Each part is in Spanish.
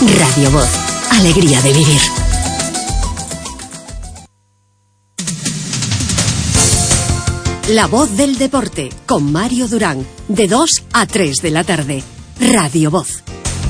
Radio Voz. Alegría de vivir. La voz del deporte, con Mario Durán, de 2 a 3 de la tarde. Radio Voz.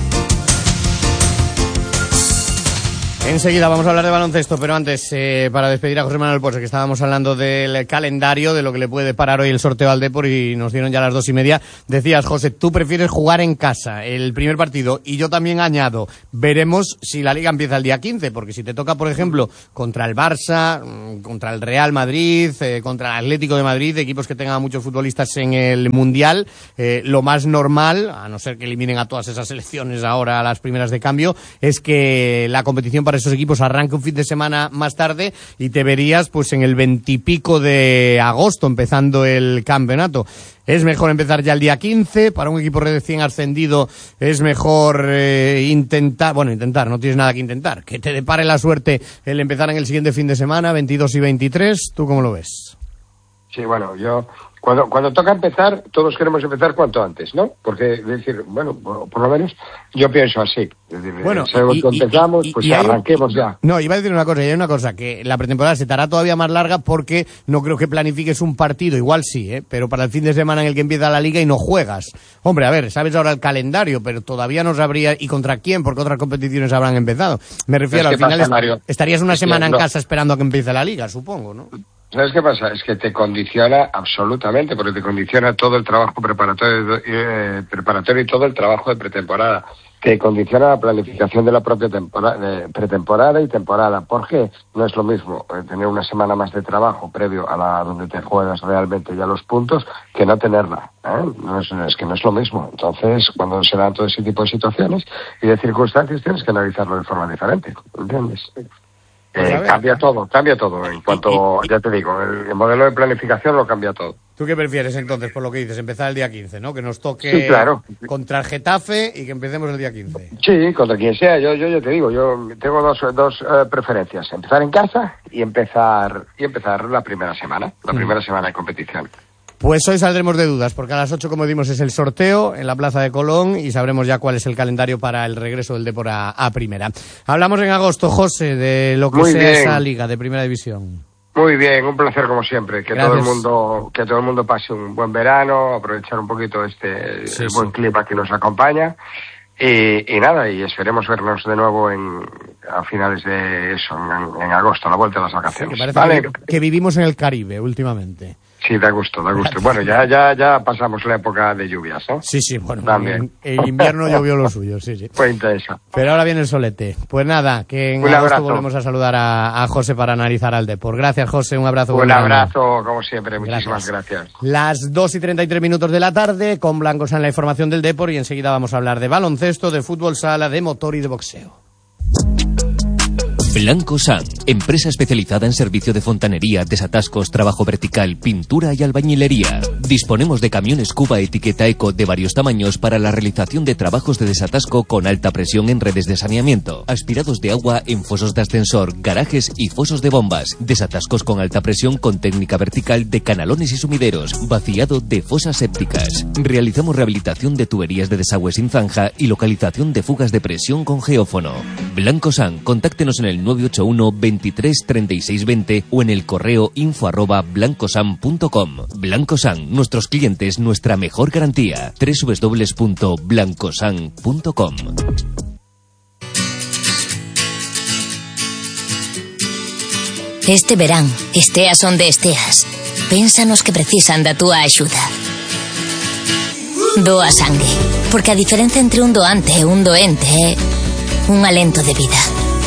Enseguida vamos a hablar de baloncesto, pero antes, para despedir a José Manuel Pose, que estábamos hablando del calendario, de lo que le puede parar hoy el sorteo al Depor, y nos dieron ya las 2:30. Decías, José, tú prefieres jugar en casa el primer partido, y yo también añado, veremos si la Liga empieza el día 15, porque si te toca, por ejemplo, contra el Barça, contra el Real Madrid, contra el Atlético de Madrid, equipos que tengan muchos futbolistas en el Mundial, lo más normal, a no ser que eliminen a todas esas selecciones ahora a las primeras de cambio, es que la competición para esos equipos arranque un fin de semana más tarde y te verías pues en el 20 y pico de agosto empezando el campeonato. Es mejor empezar ya el día 15, para un equipo recién ascendido es mejor intentar, no tienes nada que intentar, que te depare la suerte el empezar en el siguiente fin de semana, 22 y 23, ¿tú cómo lo ves? Sí, bueno, yo... Cuando toca empezar, todos queremos empezar cuanto antes, ¿no? Porque, es decir, bueno, por lo menos yo pienso así. Es decir, bueno, empezamos, pues arranquemos ya. No, iba a decir una cosa, y hay una cosa, que la pretemporada se te hará todavía más larga porque no creo que planifiques un partido, igual sí, pero para el fin de semana en el que empieza la Liga y no juegas. Hombre, a ver, sabes ahora el calendario, pero todavía no sabría, ¿y contra quién? Porque otras competiciones habrán empezado. Me refiero, al final estarías una semana en casa esperando a que empiece la Liga, supongo, ¿no? ¿Sabes qué pasa? Es que te condiciona absolutamente, porque te condiciona todo el trabajo preparatorio y todo el trabajo de pretemporada. Te condiciona la planificación de la propia pretemporada y temporada. Porque no es lo mismo tener una semana más de trabajo previo a la donde te juegas realmente ya los puntos que no tenerla. Es que no es lo mismo. Entonces, cuando se dan todo ese tipo de situaciones y de circunstancias, tienes que analizarlo de forma diferente. ¿Entiendes? Cambia todo. En cuanto, ya te digo, el modelo de planificación lo cambia todo. ¿Tú qué prefieres entonces, por lo que dices, empezar el día 15, ¿no? Que nos toque, sí, claro, contra el Getafe y que empecemos el día 15. Sí, contra quien sea. Yo te digo, yo tengo dos preferencias: empezar en casa y empezar la primera semana, primera semana de competición. Pues hoy saldremos de dudas, porque a las 8, como dimos, es el sorteo en la Plaza de Colón y sabremos ya cuál es el calendario para el regreso del Depor a primera. Hablamos en agosto, José, de lo que muy sea bien. Esa Liga de Primera División. Muy bien, un placer como siempre, que gracias. todo el mundo pase un buen verano, aprovechar un poquito buen clima que nos acompaña. Y nada, y esperemos vernos de nuevo a finales de eso, en agosto, a la vuelta de las vacaciones. Sí, parece que vivimos en el Caribe últimamente. Sí, da gusto. Bueno, ya pasamos la época de lluvias, ¿no? Sí, bueno, también. El invierno llovió lo suyo, sí. Fue intensa. Pero ahora viene el solete. Pues nada, que en agosto volvemos a saludar a José para analizar al Depor. Gracias, José, un abrazo. Un abrazo, como siempre, muchísimas gracias. Las 2:33 de la tarde, con Blancos en la información del Depor, y enseguida vamos a hablar de baloncesto, de fútbol sala, de motor y de boxeo. Blancosan, empresa especializada en servicio de fontanería, desatascos, trabajo vertical, pintura y albañilería. Disponemos de camiones Cuba etiqueta Eco de varios tamaños para la realización de trabajos de desatasco con alta presión en redes de saneamiento, aspirados de agua en fosos de ascensor, garajes y fosos de bombas, desatascos con alta presión con técnica vertical de canalones y sumideros, vaciado de fosas sépticas. Realizamos rehabilitación de tuberías de desagüe sin zanja y localización de fugas de presión con geófono. Blancosan, contáctenos en el 981 23 36 20 o en el correo info@blancosan.com. Blancosan, nuestros clientes, nuestra mejor garantía. www.blancosan.com. Este verán, esteas onde esteas, pénsanos que precisan da túa axuda. Doa sangue, porque a diferencia entre un doante e un doente é un alento de vida.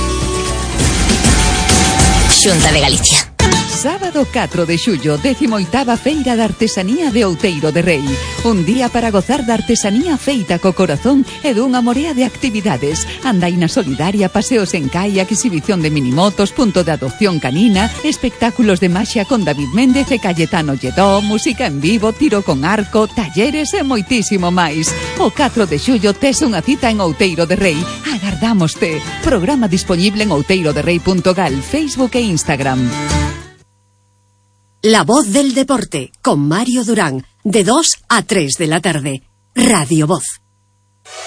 Xunta de Galicia. Sábado 4 de xullo, 18ª Feira de Artesanía de Outeiro de Rei. Un día para gozar da artesanía feita co corazón e dunha morea de actividades. Andaina solidaria, paseos en kayak, exhibición de minimotos, punto de adopción canina, espectáculos de maxia con David Méndez e Cayetano Lledó, música en vivo, tiro con arco, talleres e moitísimo máis. O 4 de xullo tes unha cita en Outeiro de Rei. Agardámoste. Programa disponible en outeiroderrei.gal, Facebook e Instagram. La voz del deporte, con Mario Durán, de 2 a 3 de la tarde. Radio Voz.